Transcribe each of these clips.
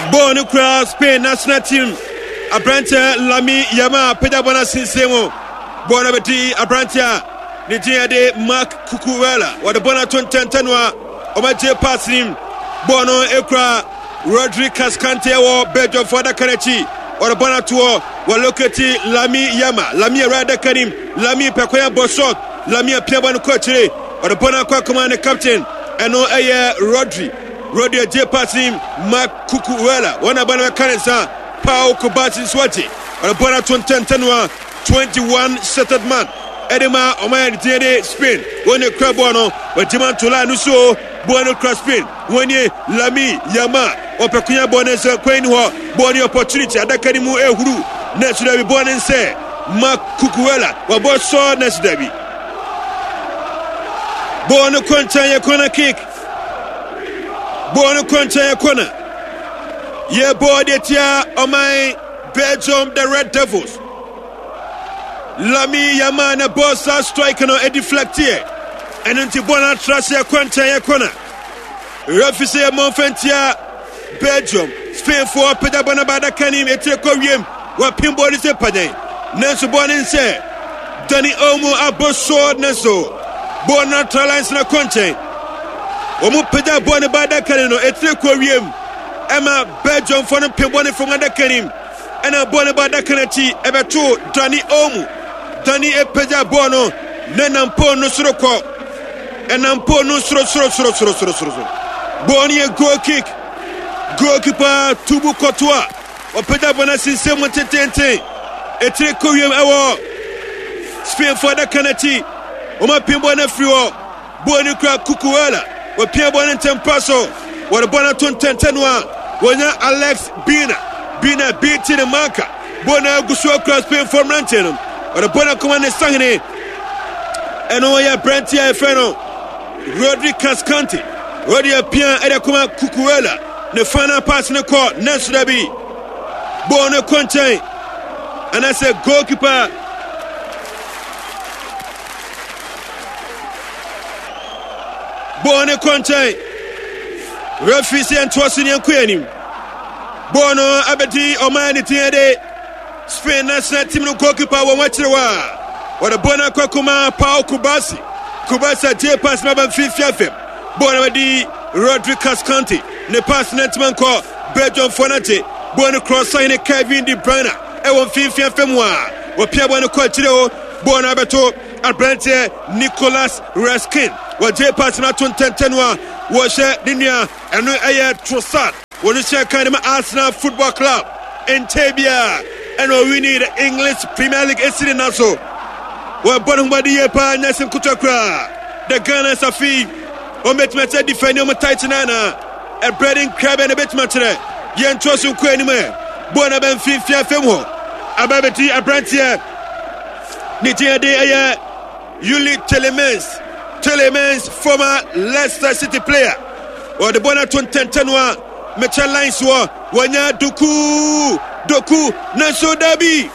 Born across Spain national team. Abrantia Lami Yama Pedabona Sinsemo. Born Abati Abrantia. Nitia de Mark Cucurella. What the Bona Tontantanwa. Omaje Passim. Bono Ekra. Rodri Cascante or Bejo Fada Kanechi. Or the Bona Tour. Waloketi Lami Yama. Lami Rada Karim. Lami Pekoya Bosot. Lami Piabano Coche. Or the Bona Command captain. And no Ayer Rodri. Rodri J. Passim, Mark Cucurella, one of the Canesa, Pau Kubasi Swati, or a Bona 21 settled man. Edema, Oman Tede, Spain, one a Crabono, but Jiman Tula Nuso, Bono Cross Spain, one year Lami, Yama, or Pecunia Bones, Quainho, Boni opportunity, Adakanimu Ehuru, next to be born and say, Mark Cucurella, or both saw next Debbie. Bono Quantaya corner kick. Bono Concha corner. Ye body tia on my Belgium, the Red Devils. Lami Yamana Bossa striker no a deflectier. And until Bona Tracia Concha corner. Refuse Monfentia Belgium. Spain for Pedabana Bada Canim Etekorium. What pinball is a pade. Nanso Bonin say Danny Omo Aboso Nanso. Bona Tralines na Concha. Omu peda bone bada kanino etre kwiem ema Belgium for no pebone from ada kanim ena bone bada kanati ebeto Dani Omu Dani e peda bono nenampo no soroko enampo no soro boni e goal kick goalkeeper Tubu Kotoa o peda bona sinsemo tetente etre kwiem ewo Spain for ada kanati oma pebone friwo boni kwa Cucurella with Pierre Bonin Tempaso, what a Bonaton Tentanua, when Alex Bina beat in the marker, Bona Gusua cross Spain from Rantanum, or the Bona Command Sangine, and Oya Brantia Feno, Rodri Cascante, Rodia Pia Edakuma Cucurella, the final pass in the court, Nesdabi, Bona Conte, and I said goalkeeper. Bono Conte Refisi and Twasini and Quenim Bono Abeti Omani Tiade Spain national team no goalkeeper one watch the war. Or the Bona Kokuma Pau Kubasi J pass Maban Fifiafem Bono di Rodri Cascante Ne pass Netman call Belgium Fonate Bono cross sign Kevin De Bruyne Ewon Fifiafem wa Pia Bono Coachio Bono Abeto Abrante Nicolas Raskin wa J pass na 2010 wa she dinia eno aye Trossard woni she kan ma Arsenal Football Club in Tabia eno we need English Premier League esiri naso wa bonu mbadi ye pa nyasim kutokra the Ghana Safi o metmete defend o tight na a breading crab and a bit matre yen tosun ko anime bona ben fifia fem ho ababeti Abrante ni tie de aye Yuli Telemans, former Leicester City player. Or the Bona 2010 Mitchell Lines war Wanya Doku Nanso Dabi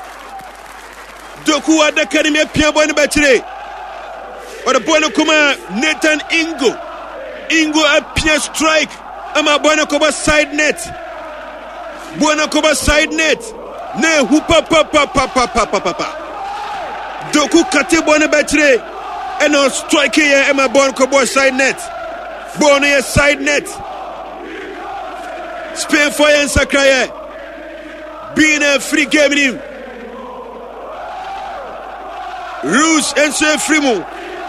Doku at the Academy Pia Bona Battery. Or the Bona Kuma Nathan Ingo at Pia strike. Ama Bona Koba side net. Bona Koba side net. Ne hoopa papa. Doku kate Bona Battery. And on striking Emma Bon Kobo side net. Bonnie side net. Spain for and Sakaye. Being a free game in him. Rouge and Sir Frimo.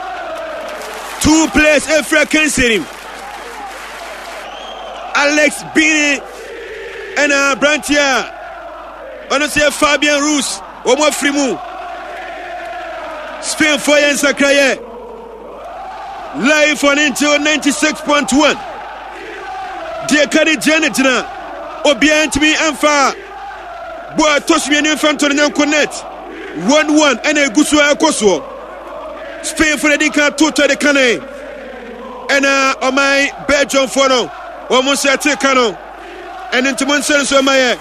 2 players every against him. Alex Bini and Brantia. On say Fabian Rouge. One more Frimo. Spain for and Sakaye. Live on until 96.1. Dear Kadi Janet, Obiant me and far. Boy, toss me an infant on the connect. 1-1 and a Gusua Koso. Spain for the Dinka to the Cane. And on my Belgium phono. Almost at Cano. And into Monsanto Maya.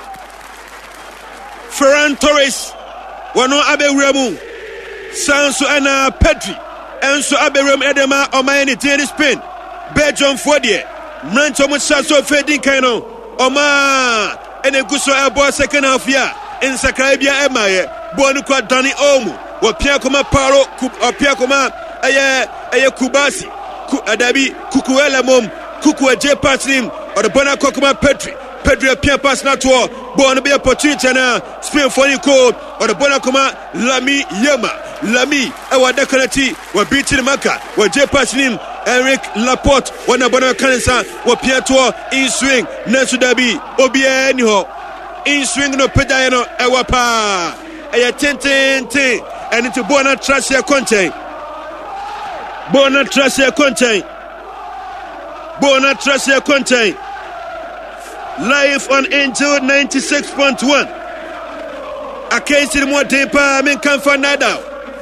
Ferran Torres. Wano Abe Ramu. Sanso and Petri. And so Aberem Edema or my any Spain. Belgium for the Mancho Musaso Fedin Cano. Oma ene guso ebo second half ya in Sakarabia emaye bonu kwa Dani Omu wapia koma Paro wapia koma eye Kubasi adabi Kukuela mom Kuku J Paslim or the bona kokoma Pedri apia pass na to bonu be opportunity na Spain for ni ko or the bona koma Lami ewa dakanati wa biti maka wa J Paslim Eric Laporte wana bona kanisa wa piato in swing nesu dabi obie ni ho in swing no pedaya no ewa pa eya ten and into bona trash content live on Angel 96.1 against the more deeper men can find that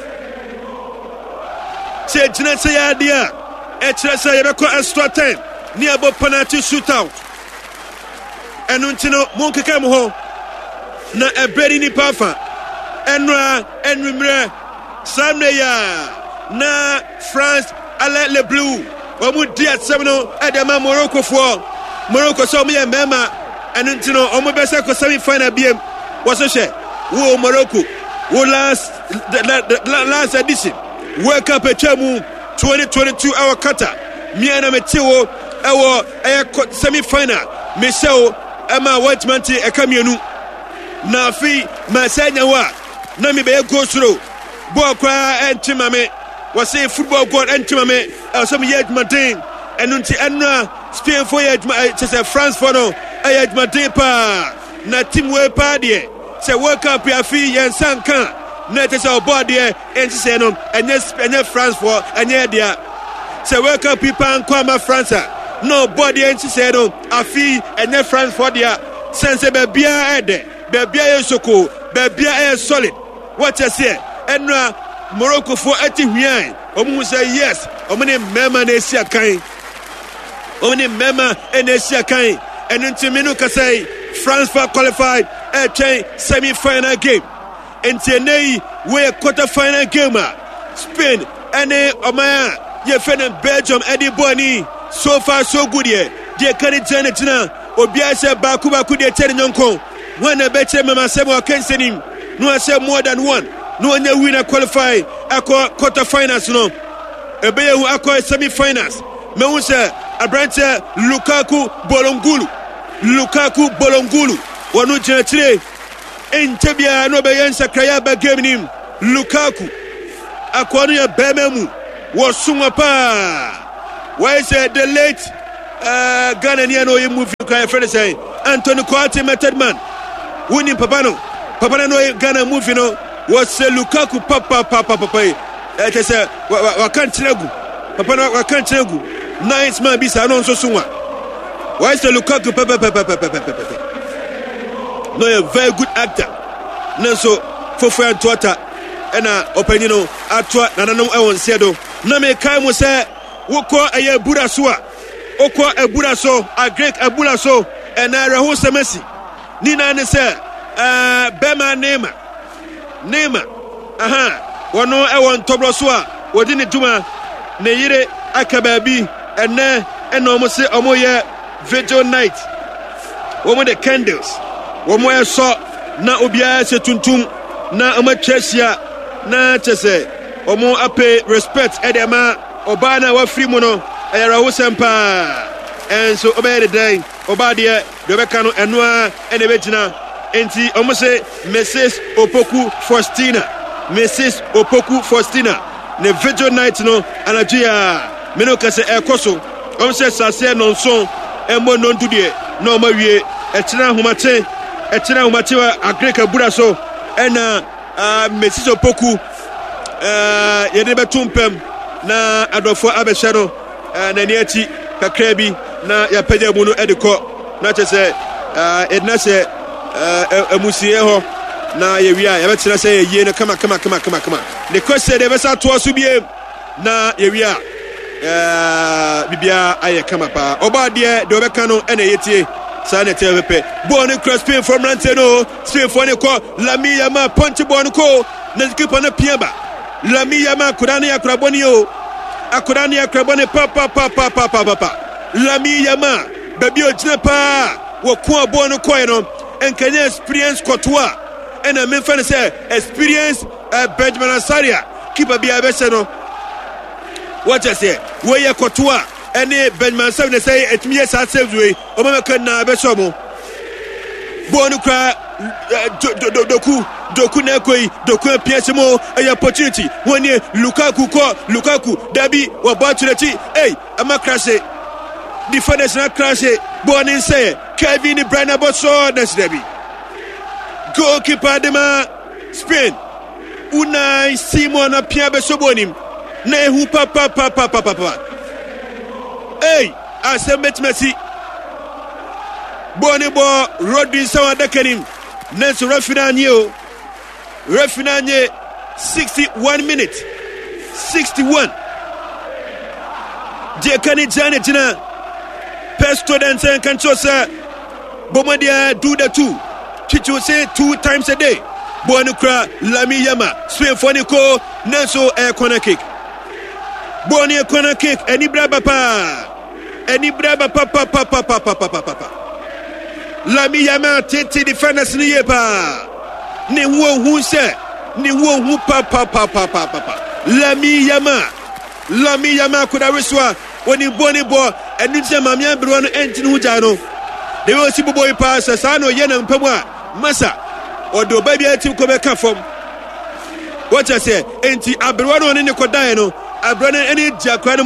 say jina say idea Etresa yebeko extra time nearby penalty shootout enuntino monkeka mo ho na ebedi ni pafa enwimre samneya na France ala le blue omu dia semno edema Morocco so me mema enuntino omu bese ko semi final biem waso she wo Morocco wo last edition World Cup echemu 2022 our Qatar miana metewo ewo semi final Michel Emma Whitemanti ekamienu na fi masanya wa na mi be go through ball kwa entimame was say football goal entimame some yet Martin enunti enna Spain for yet say France for no yet Martin pa na team we pa de say World Cup ya fi yensan kan na te say obo de enti say no enye France for enye dia say World Cup people ankwama France no body enti say no afi enye France for dia sense bebia ede bebia yesoko bebia solid what you say enra Morocco for eti hwian omu say yes omune mema na esi akan omune mema na esi akan enunti minu ka say France for qualified semi final game enti nei we quarter final game Spain ene omaya ye fene Belgium edi boni so far so good here de kari jenetina obia se baku de tere nyonko wana beche mama semo akensenim no say more than one no anya winner qualify akọ quarter finals no ebeye hu akọ semi finals me hu se abrante Lukaku Bolongulu wonu jenetire entebia no be yensa kraya ba game nim Lukaku akọ no ya bememu wo sunwa pa why say the late Ghanaian no movie cry friend say Anthony Kwate method man winning papa no Ghana movie no was say Lukaku papa it is wa kan tregu papa no wa kan tregu nice man bi sa no so sunwa why say Lukaku papa no a very good actor no so for Antwata ena openino atwa nananom ewon sedo na me kai mo say woko eye buraso a okọ eburaso a Greek eburaso ena reho semesi ni na ne say Bema Neymar wono ewon tobroso a wodi ne duma ne yire akababi ena omo se omo ye video night womo the candles womo eso na obia se tuntum na amachesia na chese omo ape respect edema obana wa free mono ayara hosempa enso obede den obade de beka no enoa ene begina enti omo se Mrs Opoku Faustina ne video night no anajia meno kase ekoso omo se sase no nson emo no ndudie na omo wie etena humate wa agreka buraso ena Mrs Opoku yede betumpem na adofo abeshero na niati kakrabi na ya pagya mu no ediko na chese edna se emusie ho na ye wia ya betena se ye no kama the question de besa to aso biem na ye wia bibia aye kama pa obade de obeka no ena yetie sana tevepe bonu cross pin from Ranteno Spain for ne ko Lami Yama punch bonu ko na skipa na piaba Lami Yama kurani ya kraboni o akurani ya kraboni papa Lami Yama baby ojina pa wo ko abo no koe no enkanya experience kotoa ena memfa ne say experience Benjamin Asaria keeper bia be se no what I say we ye kotoa ene Benjamin Asaria say etmiye sa save we o ma kan na be so mo bo no kra doku na koi doku piese mo opportunity woni Lukaku dabi wa batuleti ama crashe defenders na crashe born say Kevin De Bruyne boso das dabi goalkeeper dema Spain Unai Simon apia be so bonim na ehu papa asemet Messi boni bo Rodri sawa dakanim Nenso refinanye 61 minutes 61 je kani jane tina pesto dancer kan chosa bomadia do the two kichu say 2 times a day bonukra Lami Yama swim foniko Nenso corner kick boni corner kick enibra papa Lami Yama tete defenders ni yepa ni hu se ni hu papa Lami Yama could ariswa when you boni bo and nitse mamia bro no enti hu ja no de we si boy pass sa no ye na mpamwa masa odo ba bia tim ko be ka fom what I say enti abro no ne ko dan no abro no eni jakwa